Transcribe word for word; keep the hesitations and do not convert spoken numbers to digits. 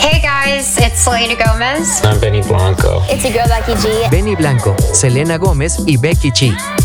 Hey guys, it's Selena Gomez. I'm Benny Blanco. It's your girl Becky G. Benny Blanco, Selena Gómez y Becky G.